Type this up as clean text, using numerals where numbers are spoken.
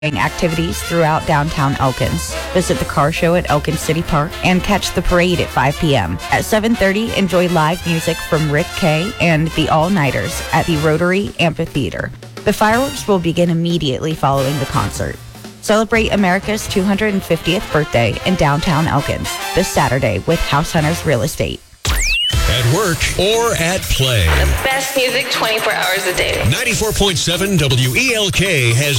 activities throughout downtown Elkins. Visit the car show at Elkins City Park and catch the parade at 5 p.m. At 7:30, enjoy live music from Rick Kay and the All-Nighters at the Rotary Amphitheater. The fireworks will begin immediately following the concert. Celebrate America's 250th birthday in downtown Elkins this Saturday with House Hunters Real Estate. At work or at play. The best music 24 hours a day. 94.7 WELK has